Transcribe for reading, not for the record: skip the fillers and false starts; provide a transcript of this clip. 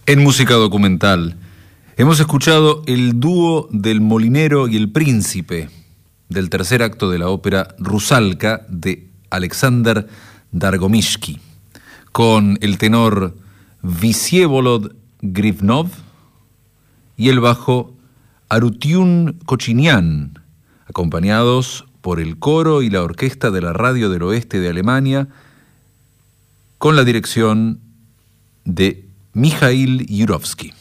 En música documental hemos escuchado el dúo del molinero y el príncipe del tercer acto de la ópera Rusalka de Alexander Dargomishky, con el tenor Visievolod Grivnov y el bajo Arutyun Kochinian, acompañados por el coro y la orquesta de la Radio del Oeste de Alemania, con la dirección de Mikhail Yurovsky.